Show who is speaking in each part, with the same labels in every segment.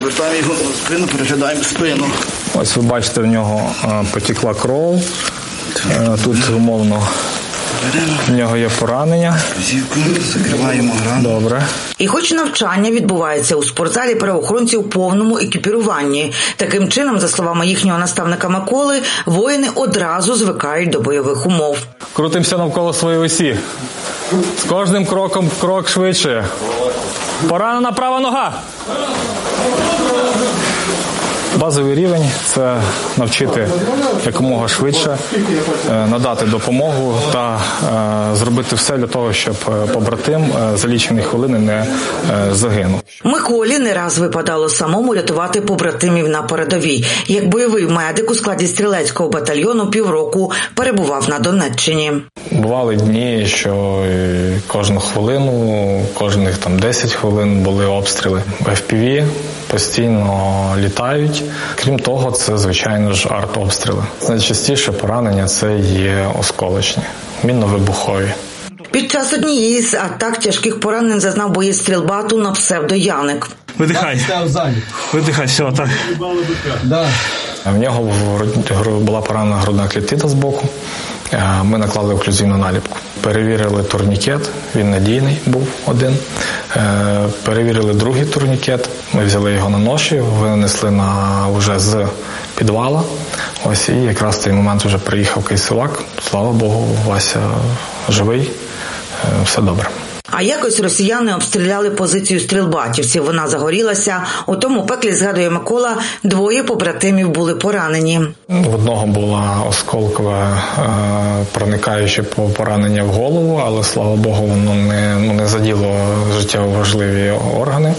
Speaker 1: Вертаємо його спину, переглядаємо спину.
Speaker 2: Ось ви бачите, в нього потекла кров. Тут умовно в нього є поранення.
Speaker 1: Закриваємо рану.
Speaker 2: Добре.
Speaker 3: І хоч навчання відбувається у спортзалі, правоохоронці у повному екіпіруванні. Таким чином, за словами їхнього наставника Миколи, воїни одразу звикають до бойових умов.
Speaker 2: Крутимося навколо своєї осі. З кожним кроком крок швидше. Поранена права нога. Базовий рівень – це навчити якомога швидше, надати допомогу та зробити все для того, щоб побратим за лічені хвилини не загинув.
Speaker 3: Миколі не раз випадало самому рятувати побратимів на передовій. Як бойовий медик у складі стрілецького батальйону півроку перебував на Донеччині.
Speaker 2: Бували дні, що кожну хвилину, кожних 10 хвилин були обстріли. FPV постійно літають. Крім того, це, звичайно ж, артобстріли. Найчастіше поранення – це є осколочні, мінно-вибухові.
Speaker 3: Під час однієї з атак тяжких поранень зазнав боєць стрільбату на псевдо Яник.
Speaker 2: Видихай. Видихай, все, так. В нього була поранена грудна клітина з боку. Ми наклали оклюзивну наліпку. Перевірили турнікет, він надійний був один. Перевірили другий турнікет, ми взяли його на ноші, винесли вже з підвала. Ось і якраз в той момент вже приїхав кайсилак. Слава Богу, Вася живий, все добре.
Speaker 3: А якось росіяни обстріляли позицію стрільбатівців. Вона загорілася. У тому пеклі, згадує Микола, 2 побратимів були поранені.
Speaker 2: В одного була осколкове проникаюче поранення в голову, але, слава Богу, воно не заділо життєво важливі органи.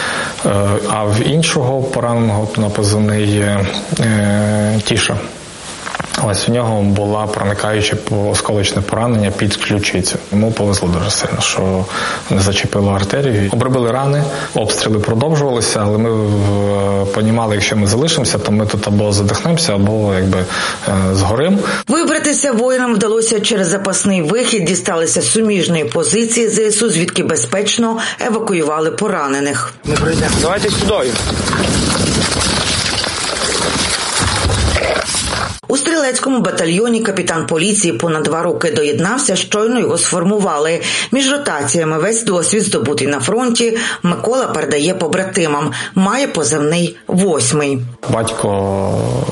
Speaker 2: А в іншого пораненого на позивний Тіша. Ось у нього була проникаюче осколочне поранення під ключицю. Йому повезло дуже сильно, що не зачепило артерію. Обробили рани, обстріли продовжувалися, але ми розуміли, якщо ми залишимося, то ми тут або задихнемося, або згорим. Вибратися
Speaker 3: воїнам вдалося через запасний вихід, дісталися суміжної позиції ЗСУ, звідки безпечно евакуювали поранених.
Speaker 1: Ми пройдемо. Давайте сюди.
Speaker 3: У стрілецькому батальйоні капітан поліції понад 2 роки доєднався, щойно його сформували. Між ротаціями весь досвід, здобутий на фронті, Микола передає побратимам. Має позивний 8-й.
Speaker 2: Батько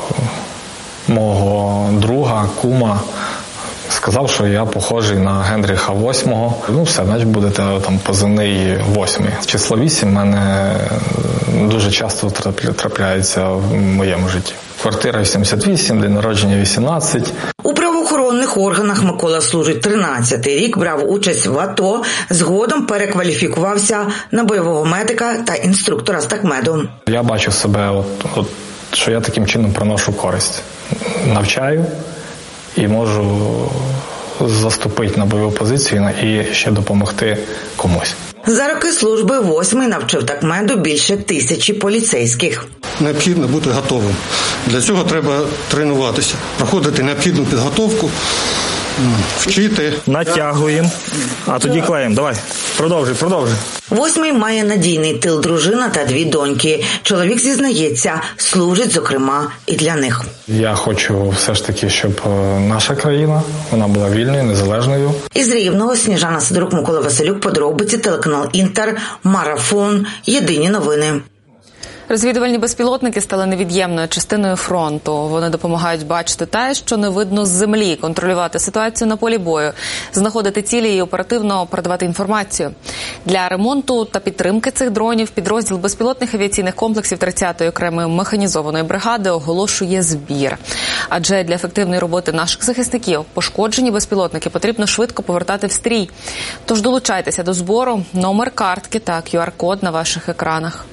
Speaker 2: мого друга, кума, сказав, що я похожий на Генріха VIII. Все, значить будете позивний 8-й. Число 8 в мене дуже часто трапляється в моєму житті. Квартира 88, день народження 18.
Speaker 3: У правоохоронних органах Микола служить 13-й рік, брав участь в АТО, згодом перекваліфікувався на бойового медика та інструктора з такмеду.
Speaker 2: Я бачу себе, що я таким чином приношу користь. Навчаю і можу заступити на бойову позицію і ще допомогти комусь.
Speaker 3: За роки служби 8-й навчив такмеду більше 1000 поліцейських.
Speaker 4: Необхідно бути готовим. Для цього треба тренуватися, проходити необхідну підготовку, вчити.
Speaker 2: Натягуємо, а тоді клеїмо. Давай, продовжуй.
Speaker 3: 8-й має надійний тил, дружина та 2 доньки. Чоловік зізнається, служить, зокрема, і для них.
Speaker 2: Я хочу все ж таки, щоб наша країна, вона була вільною, незалежною.
Speaker 3: Із Рівного Сніжана Сидорук, Микола Василюк, подробиці, телеканал Інтер, Марафон, Єдині новини.
Speaker 5: Розвідувальні безпілотники стали невід'ємною частиною фронту. Вони допомагають бачити те, що не видно з землі, контролювати ситуацію на полі бою, знаходити цілі і оперативно передавати інформацію. Для ремонту та підтримки цих дронів підрозділ безпілотних авіаційних комплексів 30-ї окремої механізованої бригади оголошує збір. Адже для ефективної роботи наших захисників пошкоджені безпілотники потрібно швидко повертати в стрій. Тож долучайтеся до збору, номер картки та QR-код на ваших екранах.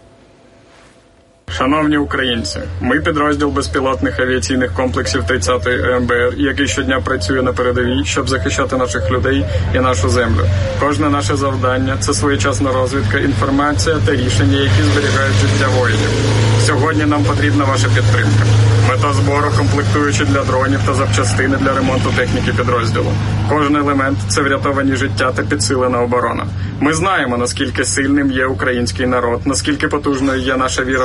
Speaker 6: Шановні українці, ми підрозділ безпілотних авіаційних комплексів 30-ї МБР, який щодня працює на передовій, щоб захищати наших людей і нашу землю. Кожне наше завдання – це своєчасна розвідка, інформація та рішення, які зберігають життя воїнів. Сьогодні нам потрібна ваша підтримка. Мета збору – комплектуючі для дронів та запчастини для ремонту техніки підрозділу. Кожен елемент – це врятовані життя та підсилена оборона. Ми знаємо, наскільки сильним є український народ, наскільки потужною є наша віра